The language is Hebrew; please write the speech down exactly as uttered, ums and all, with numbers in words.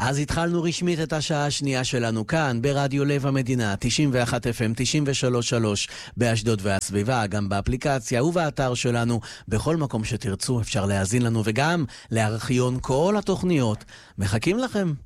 אז התחלנו רשמית את השעה השנייה שלנו כאן ברדיו לב המדינה, תשעים ואחת אף אם, תשעים ושלוש נקודה שלוש באשדוד והסביבה, גם באפליקציה ובאתר שלנו, בכל מקום שתרצו אפשר להאזין לנו, וגם לארכיון כל התוכניות. מחכים לכם.